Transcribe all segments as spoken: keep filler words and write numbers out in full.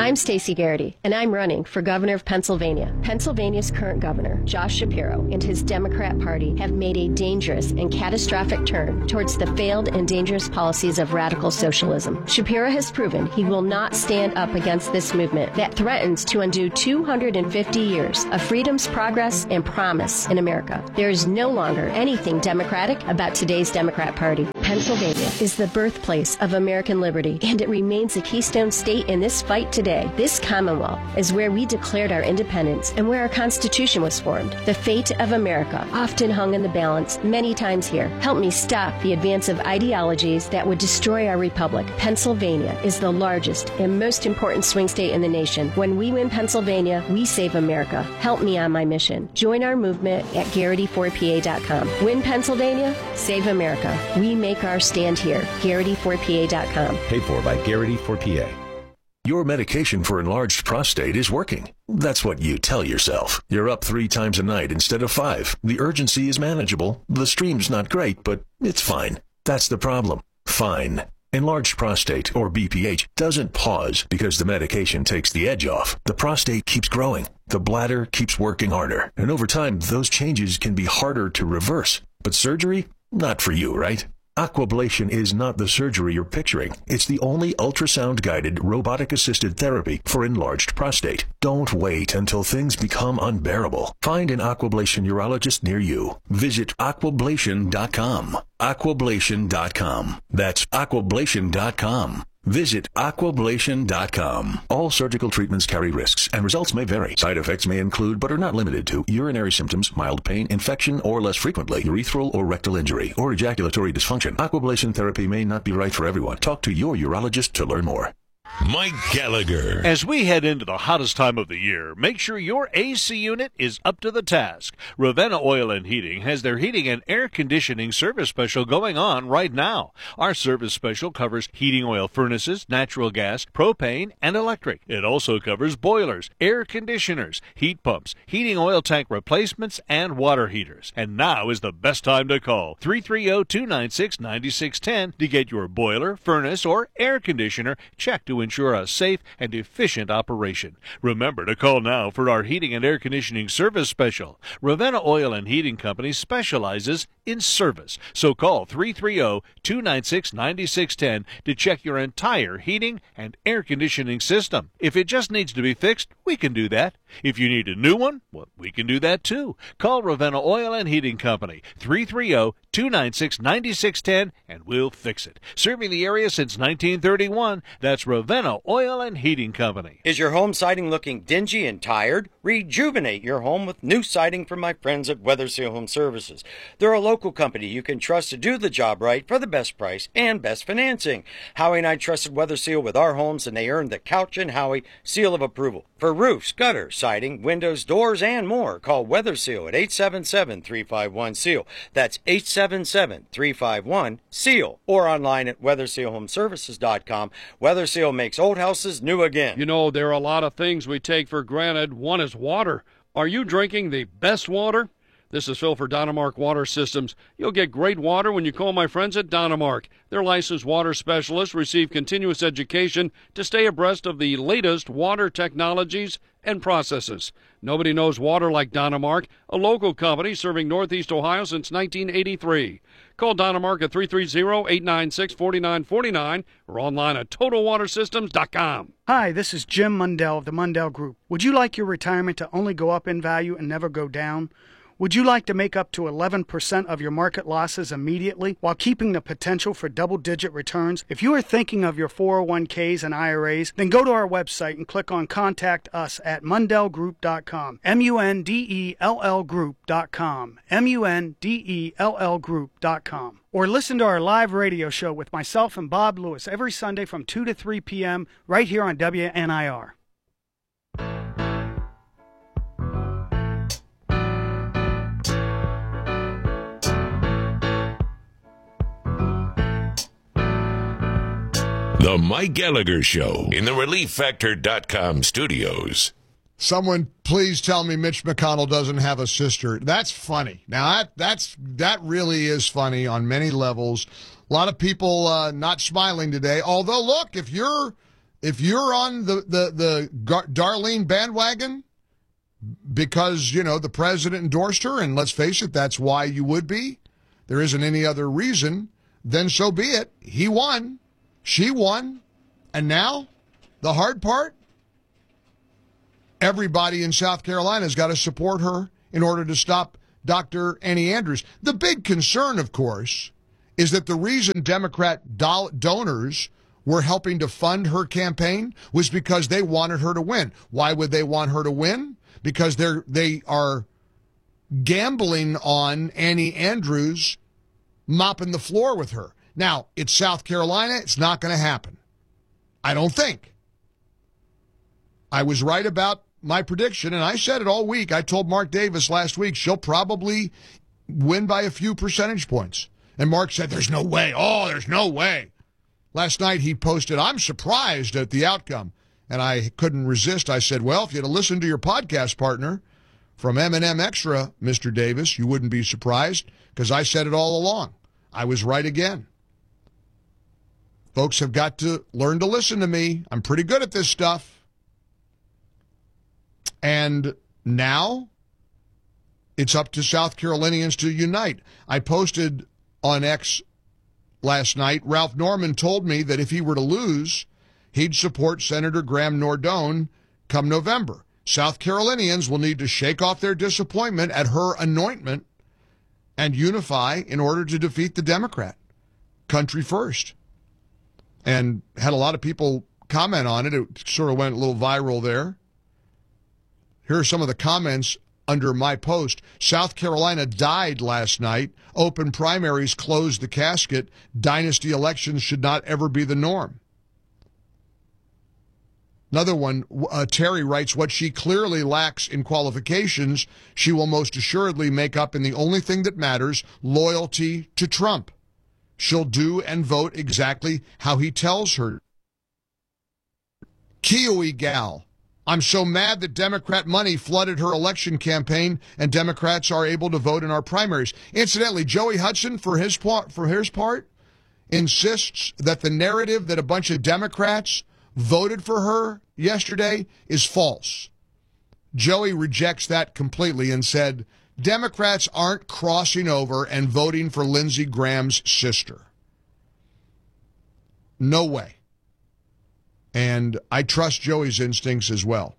I'm Stacey Garrity, and I'm running for governor of Pennsylvania. Pennsylvania's current governor, Josh Shapiro, and his Democrat Party have made a dangerous and catastrophic turn towards the failed and dangerous policies of radical socialism. Shapiro has proven he will not stand up against this movement that threatens to undo two hundred fifty years of freedom's progress and promise in America. There is no longer anything democratic about today's Democrat Party. Pennsylvania is the birthplace of American liberty, and it remains a keystone state in this fight today. This Commonwealth is where we declared our independence and where our Constitution was formed. The fate of America often hung in the balance many times here. Help me stop the advance of ideologies that would destroy our republic. Pennsylvania is the largest and most important swing state in the nation. When we win Pennsylvania, we save America. Help me on my mission. Join our movement at Garrity four P A dot com. Win Pennsylvania, save America. We make our stand here. Garrity four P A dot com. Paid for by Garrity four P A. Your medication for enlarged prostate is working. That's what you tell yourself. You're up three times a night instead of five. The urgency is manageable. The stream's not great, but it's fine. That's the problem. Fine. Enlarged prostate, or B P H, doesn't pause because the medication takes the edge off. The prostate keeps growing. The bladder keeps working harder. And over time, those changes can be harder to reverse. But surgery? Not for you, right? Aquablation is not the surgery you're picturing. It's the only ultrasound-guided, robotic-assisted therapy for enlarged prostate. Don't wait until things become unbearable. Find an Aquablation urologist near you. Visit aquablation dot com. aquablation dot com. That's aquablation dot com. Visit aquablation dot com. All surgical treatments carry risks, and results may vary. Side effects may include, but are not limited to, urinary symptoms, mild pain, infection, or less frequently, urethral or rectal injury, or ejaculatory dysfunction. Aquablation therapy may not be right for everyone. Talk to your urologist to learn more. Mike Gallagher. As we head into the hottest time of the year, make sure your A C unit is up to the task. Ravenna Oil and Heating has their heating and air conditioning service special going on right now. Our service special covers heating oil furnaces, natural gas, propane, and electric. It also covers boilers, air conditioners, heat pumps, heating oil tank replacements, and water heaters. And now is the best time to call three three zero, two nine six, nine six one zero to get your boiler, furnace, or air conditioner checked to ensure a safe and efficient operation. Remember to call now for our heating and air conditioning service special. Ravenna Oil and Heating Company specializes in service. So call three three zero, two nine six, nine six one zero to check your entire heating and air conditioning system. If it just needs to be fixed, we can do that. If you need a new one, well, we can do that too. Call Ravenna Oil and Heating Company, three three zero, two nine six, nine six one zero, and we'll fix it. Serving the area since nineteen thirty-one, that's Ravenna Oil and Heating Company. Is your home siding looking dingy and tired? Rejuvenate your home with new siding from my friends at Weatherseal Home Services. They're a local company you can trust to do the job right for the best price and best financing. Howie and I trusted Weatherseal with our homes, and they earned the Couch and Howie seal of approval. For roofs, gutters, siding, windows, doors, and more, call Weatherseal at eight seven seven, three five one, S E A L. That's eight seven seven, three five one, S E A L. Or online at weatherseal home services dot com. Weatherseal makes old houses new again. You know, there are a lot of things we take for granted. One is water. Are you drinking the best water? This is Phil for Dynamark Water Systems. You'll get great water when you call my friends at Dynamark. Their licensed water specialists receive continuous education to stay abreast of the latest water technologies and processes. Nobody knows water like Dynamark, a local company serving Northeast Ohio since nineteen eighty-three. Call Dynamark at three three zero, eight nine six, four nine four nine or online at total water systems dot com. Hi, this is Jim Mundell of the Mundell Group. Would you like your retirement to only go up in value and never go down? Would you like to make up to eleven percent of your market losses immediately while keeping the potential for double-digit returns? If you are thinking of your four oh one k's and I R As, then go to our website and click on Contact Us at mundell group dot com. M U N D E L L group dot com. M U N D E L L group dot com. Or listen to our live radio show with myself and Bob Lewis every Sunday from two to three p.m. right here on W N I R. The Mike Gallagher Show in the relief factor dot com studios. Someone please tell me Mitch McConnell doesn't have a sister. That's funny. Now, that that's that really is funny on many levels. A lot of people uh, not smiling today. Although, look, if you're if you're on the, the, the Gar- Darlene bandwagon because, you know, the president endorsed her, and let's face it, that's why you would be, there isn't any other reason, then so be it. He won. She won. And now, the hard part, everybody in South Carolina has got to support her in order to stop Doctor Annie Andrews. The big concern, of course, is that the reason Democrat do- donors were helping to fund her campaign was because they wanted her to win. Why would they want her to win? Because they're they are gambling on Annie Andrews mopping the floor with her. Now, it's South Carolina. It's not going to happen. I don't think. I was right about my prediction, and I said it all week. I told Mark Davis last week she'll probably win by a few percentage points. And Mark said, there's no way. Oh, there's no way. Last night he posted, I'm surprised at the outcome. And I couldn't resist. I said, well, if you'd have listened to your podcast partner from M and M Extra, Mister Davis, you wouldn't be surprised because I said it all along. I was right again. Folks have got to learn to listen to me. I'm pretty good at this stuff. And now it's up to South Carolinians to unite. I posted on X last night, Ralph Norman told me that if he were to lose, he'd support Senator Graham Nordone come November. South Carolinians will need to shake off their disappointment at her anointment and unify in order to defeat the Democrat. Country first. And had a lot of people comment on it. It sort of went a little viral there. Here are some of the comments under my post. South Carolina died last night. Open primaries closed the casket. Dynasty elections should not ever be the norm. Another one, uh, Terry writes, what she clearly lacks in qualifications, she will most assuredly make up in the only thing that matters, loyalty to Trump. She'll do and vote exactly how he tells her. Kiwi gal. I'm so mad that Democrat money flooded her election campaign and Democrats are able to vote in our primaries. Incidentally, Joey Hudson, for his part, for his part, insists that the narrative that a bunch of Democrats voted for her yesterday is false. Joey rejects that completely and said, Democrats aren't crossing over and voting for Lindsey Graham's sister. No way. And I trust Joey's instincts as well.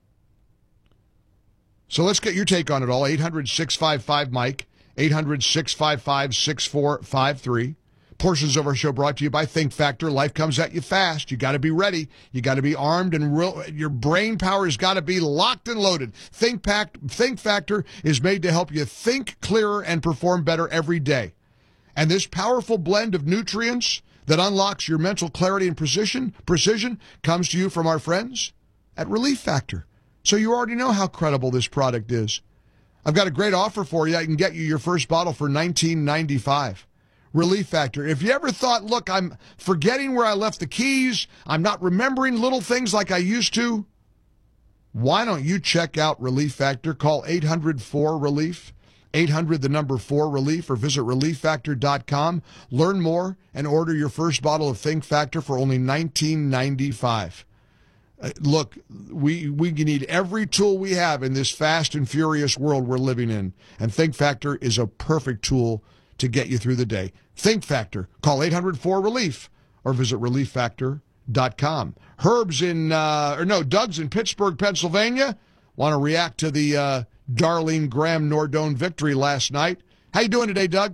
So let's get your take on it all. eight hundred, six five five, Mike, eight hundred, six five five, six four five three. Portions of our show brought to you by Think Factor. Life comes at you fast. You got to be ready. You got to be armed, and real, your brain power has got to be locked and loaded. Think, Pact, Think Factor is made to help you think clearer and perform better every day. And this powerful blend of nutrients that unlocks your mental clarity and precision, precision comes to you from our friends at Relief Factor. So you already know how credible this product is. I've got a great offer for you. I can get you your first bottle for nineteen ninety-five. Relief Factor. If you ever thought, look, I'm forgetting where I left the keys, I'm not remembering little things like I used to, why don't you check out Relief Factor? Call eight hundred four relief, eight hundred the number four relief, or visit relief factor dot com. Learn more and order your first bottle of Think Factor for only nineteen ninety-five. Uh, look, we we need every tool we have in this fast and furious world we're living in, and Think Factor is a perfect tool to get you through the day. Think Factor. Call eight hundred four relief or visit relief factor dot com. Herb's in, uh, or no, Doug's in Pittsburgh, Pennsylvania. Want to react to the uh, Darlene Graham Nordone victory last night. How you doing today, Doug?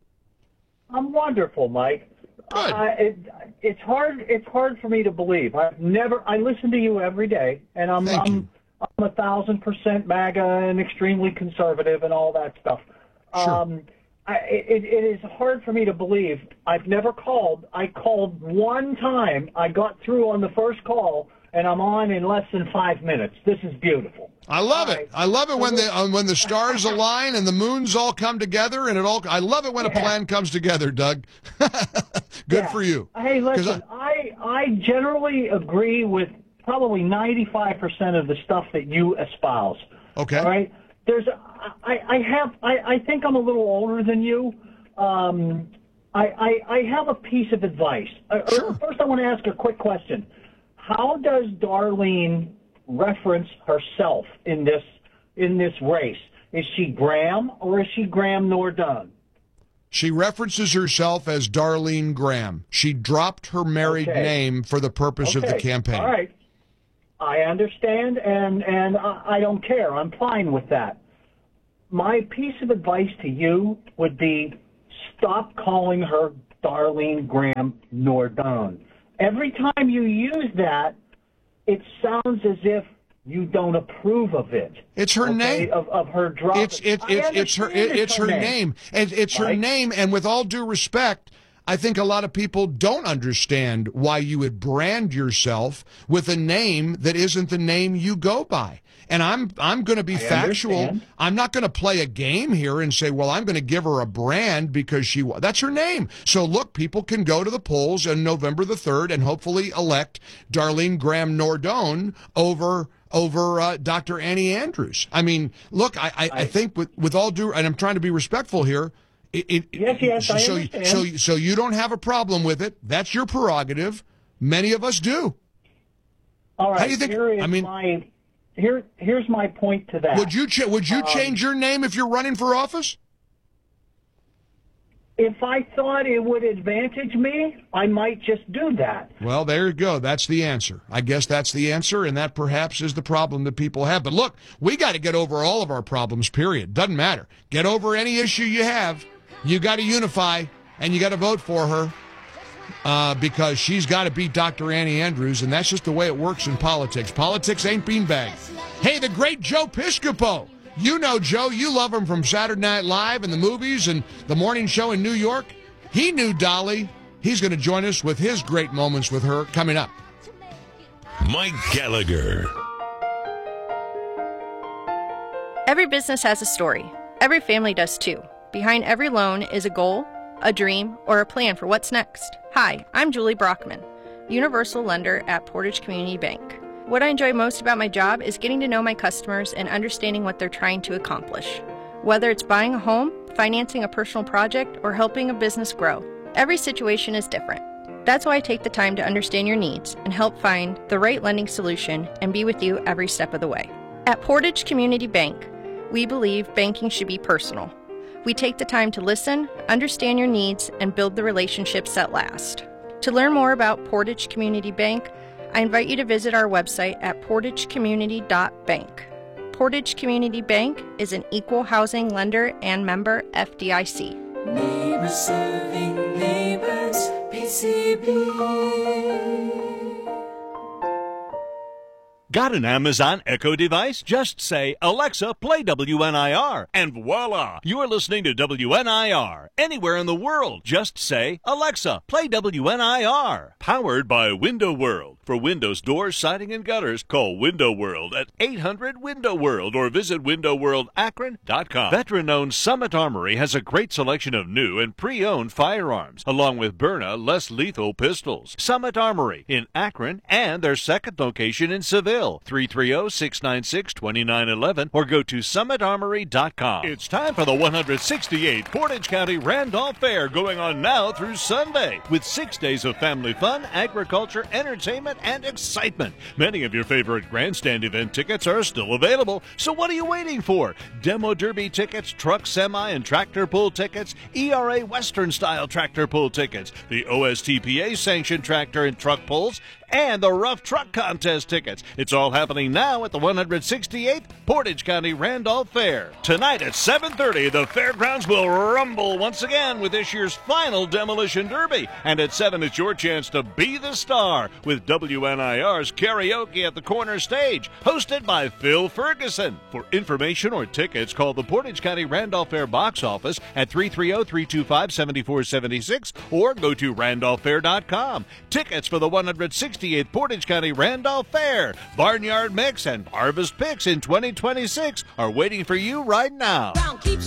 I'm wonderful, Mike. Good. Uh, it, it's hard. It's hard for me to believe. I've never. I listen to you every day, and I'm Thank I'm, you. I'm a thousand percent MAGA and extremely conservative and all that stuff. Sure. Um, I, it, it is hard for me to believe. I've never called. I called one time. I got through on the first call, and I'm on in less than five minutes. This is beautiful. I love all it. right. I love it when the uh, when the stars align and the moons all come together, and it all. I love it when a Yeah. plan comes together, Doug. Good Yeah. for you. Hey, 'Cause listen, I, I generally agree with probably ninety-five percent of the stuff that you espouse. Okay. All right? There's, I, I have, I, I think I'm a little older than you. Um, I, I, I have a piece of advice. Uh, Sure. First, I want to ask a quick question. how does Darlene reference herself in this in this race? Is she Graham or is she Graham Nordone? She references herself as Darlene Graham. She dropped her married Okay. name for the purpose Okay. of the campaign. All right. I understand, and, and I, I don't care. I'm fine with that. My piece of advice to you would be stop calling her Darlene Graham Nordone. Every time you use that, it sounds as if you don't approve of it. It's her okay? name. Of, of her drop. It's it, I it, it's her understand it, it's her name, and it's her Right. name. And with all due respect, I think a lot of people don't understand why you would brand yourself with a name that isn't the name you go by. And I'm I'm going to be I factual. understand. I'm not going to play a game here and say, well, I'm going to give her a brand because she wa- that's her name. So look, people can go to the polls on November the third and hopefully elect Darlene Graham Nordone over over uh, Doctor Annie Andrews. I mean, look, I, I, I think with, with all due, and I'm trying to be respectful here. It, it, Yes, yes, so, I so, understand. so, so you don't have a problem with it. That's your prerogative. Many of us do. All right. How do you think? Here is I mean, my, here, here's my point to that. would you cha- would you Um, change your name if you're running for office? If I thought it would advantage me, I might just do that. Well, there you go. That's the answer. I guess that's the answer, and that perhaps is the problem that people have. But look, we got to get over all of our problems, period. Doesn't matter. Get over any issue you have. You got to unify, and you got to vote for her uh, because she's got to beat Doctor Annie Andrews, and that's just the way it works in politics. Politics ain't beanbags. Hey, the great Joe Piscopo. You know Joe. You love him from Saturday Night Live and the movies and the morning show in New York. He knew Dolly. He's going to join us with his great moments with her coming up. Mike Gallagher. Every business has a story. Every family does too. Behind every loan is a goal, a dream, or a plan for what's next. Hi, I'm Julie Brockman, Universal Lender at Portage Community Bank. What I enjoy most about my job is getting to know my customers and understanding what they're trying to accomplish. Whether it's buying a home, financing a personal project, or helping a business grow, every situation is different. That's why I take the time to understand your needs and help find the right lending solution and be with you every step of the way. At Portage Community Bank, we believe banking should be personal. We take the time to listen, understand your needs, and build the relationships that last. To learn more about Portage Community Bank, I invite you to visit our website at portage community dot bank. Portage Community Bank is an equal housing lender and member F D I C. Neighbors serving neighbors, P C B. Got an Amazon Echo device? Just say, Alexa, play W N I R, and voila! You're listening to W N I R. Anywhere in the world, just say, Alexa, play W N I R. Powered by Window World. For windows, doors, siding, and gutters, call Window World at eight hundred window world or visit window world akron dot com. Veteran-owned Summit Armory has a great selection of new and pre-owned firearms, along with Byrna less lethal pistols. Summit Armory in Akron and their second location in Seville, three three zero, six nine six, two nine one one, or go to summit armory dot com. It's time for the one hundred sixty-eighth Portage County Randolph Fair, going on now through Sunday, with six days of family fun, agriculture, entertainment, and excitement. Many of your favorite grandstand event tickets are still available, so what are you waiting for? Demo Derby tickets, truck, semi, and tractor pull tickets, E R A Western-style tractor pull tickets, the O S T P A-sanctioned tractor and truck pulls, and the Rough Truck Contest tickets. It's all happening now at the one hundred sixty-eighth Portage County Randolph Fair. Tonight at seven thirty, the fairgrounds will rumble once again with this year's final Demolition Derby. And at seven, it's your chance to be the star with W N I R's Karaoke at the Corner Stage, hosted by Phil Ferguson. For information or tickets, call the Portage County Randolph Fair box office at three three zero, three two five, seven four seven six or go to randolph fair dot com. Tickets for the one hundred sixty-eighth Portage County Randolph Fair, Barnyard Mix, and Harvest Picks in twenty twenty-six are waiting for you right now.